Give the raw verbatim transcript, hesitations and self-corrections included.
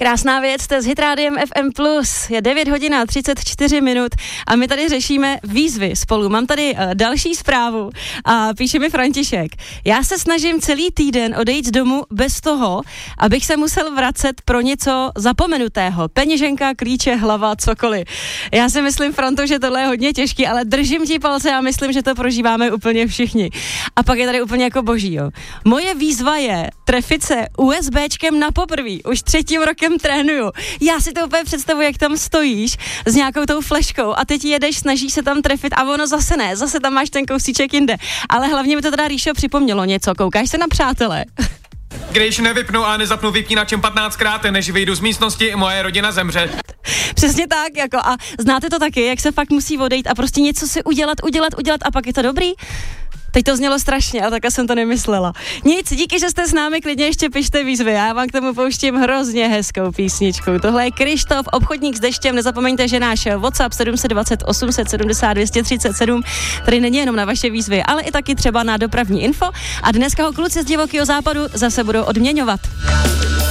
Krásná věc, to je s Hitrádiem F M plus. Je devět hodin a třicet čtyři minut a my tady řešíme výzvy spolu. Mám tady uh, další zprávu a píše mi František. Já se snažím celý týden odejít z domu bez toho, abych se musel vracet pro něco zapomenutého. Peněženka, klíče, hlava, cokoliv. Já si myslím, Franto, že tohle je hodně těžký, ale držím ti palce a myslím, že to prožíváme úplně všichni. A pak je tady úplně jako boží, jo. Moje výzva je trefit se USBčkem na poprví. Už třetím rokem trénuju. Já si to úplně představuji, jak tam stojíš s nějakou tou fleškou a teď jedeš, snažíš se tam trefit a ono zase ne, zase tam máš ten kousíček jinde. Ale hlavně mi to teda, Ríšo, připomnělo něco. Koukáš se na Přátelé? Když nevypnu a nezapnu vypínačem patnáctkrát, než vyjdu z místnosti, moje rodina zemře. Přesně tak, jako a znáte to taky, jak se fakt musí odejít a prostě něco si udělat, udělat, udělat a pak je to dobrý? Teď to znělo strašně, ale takhle jsem to nemyslela. Nic, díky, že jste s námi, klidně ještě pište výzvy. Já vám k tomu pouštím hrozně hezkou písničku. Tohle je Krištof, obchodník s deštěm. Nezapomeňte, že náš WhatsApp sedm set dvacet osm set sedmdesát dvě stě třicet sedm tady není jenom na vaše výzvy, ale i taky třeba na dopravní info. A dneska ho kluci z divokého západu zase budou odměňovat.